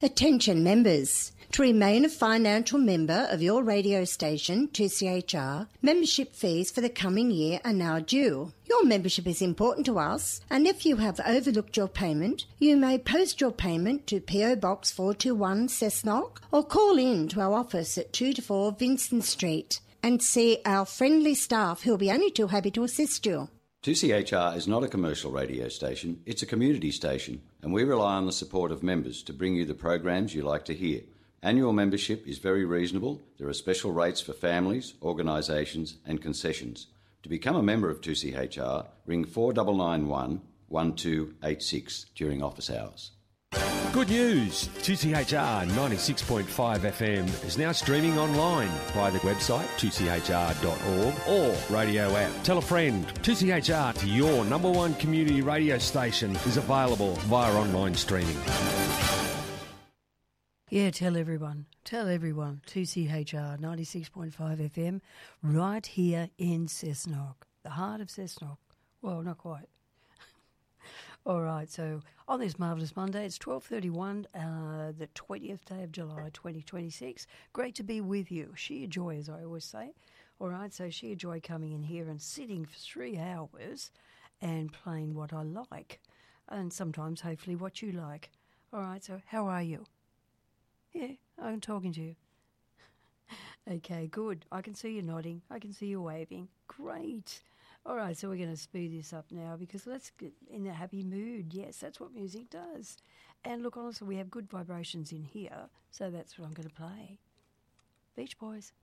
Attention members. To remain a financial member of your radio station, 2CHR, membership fees for the coming year are now due. Your membership is important to us, and if you have overlooked your payment, you may post your payment to PO Box 421 Cessnock or call in to our office at 2 to 4 Vincent Street and see our friendly staff who will be only too happy to assist you. 2CHR is not a commercial radio station, it's a community station, and we rely on the support of members to bring you the programs you like to hear. Annual membership is very reasonable. There are special rates for families, organisations and concessions. To become a member of 2CHR, ring 4991 1286 during office hours. Good news! 2CHR 96.5 FM is now streaming online via the website 2chr.org or radio app. Tell a friend. 2CHR to your number one community radio station is available via online streaming. Yeah, tell everyone. 2CHR 96.5 FM right here in Cessnock, the heart of Cessnock. Well, not quite. All right, so on this marvellous Monday, it's 12:31, the 20th day of July 2026. Great to be with you. Sheer joy, as I always say. All right, so sheer joy coming in here and sitting for 3 hours and playing what I like and sometimes, hopefully, what you like. All right, so how are you? Yeah, I'm talking to you. Okay, good. I can see you nodding. I can see you waving. Great. All right, so we're going to speed this up now because let's get in a happy mood. Yes, that's what music does. And look, honestly, we have good vibrations in here, so that's what I'm going to play. Beach Boys.